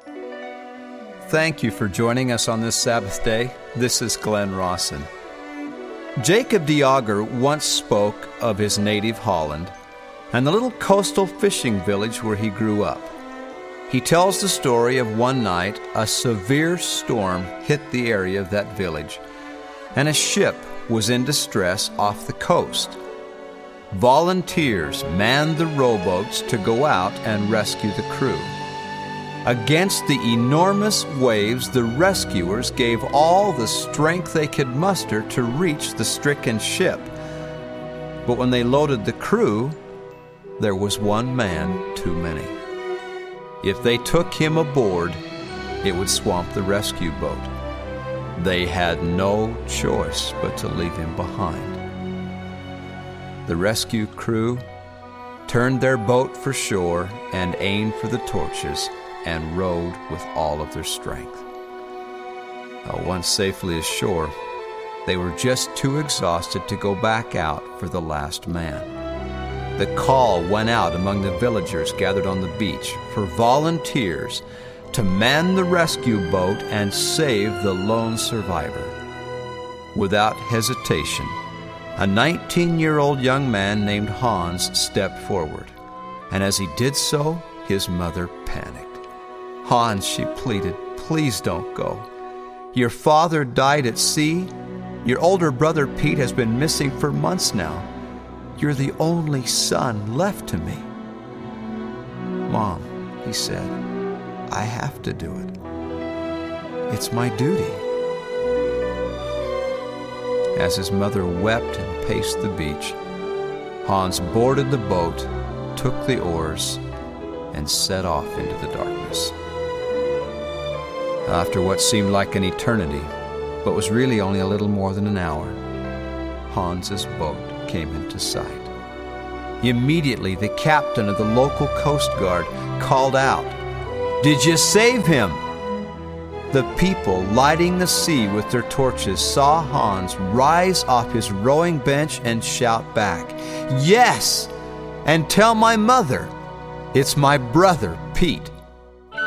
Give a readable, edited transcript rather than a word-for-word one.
Thank you for joining us on this Sabbath day. This is Glenn Rawson. Jacob de Jager once spoke of his native Holland and the little coastal fishing village where he grew up. He tells the story of one night a severe storm hit the area of that village, and a ship was in distress off the coast. Volunteers manned the rowboats to go out and rescue the crew. Against the enormous waves, the rescuers gave all the strength they could muster to reach the stricken ship. But when they loaded the crew, there was one man too many. If they took him aboard, it would swamp the rescue boat. They had no choice but to leave him behind. The rescue crew turned their boat for shore and aimed for the torches and rowed with all of their strength. Once safely ashore, they were just too exhausted to go back out for the last man. The call went out among the villagers gathered on the beach for volunteers to man the rescue boat and save the lone survivor. Without hesitation, a 19-year-old young man named Hans stepped forward, and as he did so, his mother panicked. "Hans," she pleaded, "please don't go. Your father died at sea. Your older brother Pete has been missing for months now. You're the only son left to me." "Mom," he said, "I have to do it. It's my duty." As his mother wept and paced the beach, Hans boarded the boat, took the oars, and set off into the darkness. After what seemed like an eternity, but was really only a little more than an hour, Hans's boat came into sight. Immediately, the captain of the local Coast Guard called out, "Did you save him?" The people lighting the sea with their torches saw Hans rise off his rowing bench and shout back, "Yes! And tell my mother, it's my brother Pete."